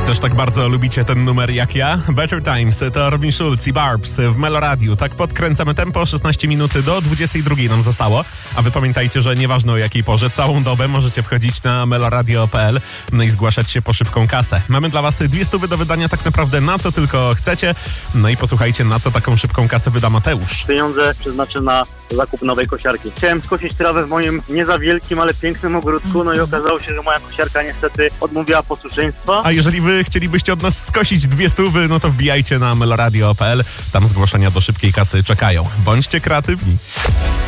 Też tak bardzo lubicie ten numer jak ja? Better Times to Robin Schulz i Barbs w Meloradiu. Tak podkręcamy tempo, 16 minut do 22 nam zostało. A wy pamiętajcie, że nieważne o jakiej porze, całą dobę możecie wchodzić na meloradio.pl i zgłaszać się po szybką kasę. Mamy dla was 200 do wydania tak naprawdę na co tylko chcecie. No i posłuchajcie, na co taką szybką kasę wyda Mateusz. Pieniądze przeznaczę na zakup nowej kosiarki. Chciałem skosić trawę w moim nie za wielkim, ale pięknym ogródku, no i okazało się, że moja kosiarka niestety odmówiła posłuszeństwa. A jeżeli wy chcielibyście od nas skosić 200, no to wbijajcie na meloradio.pl. Tam zgłoszenia do szybkiej kasy czekają. Bądźcie kreatywni.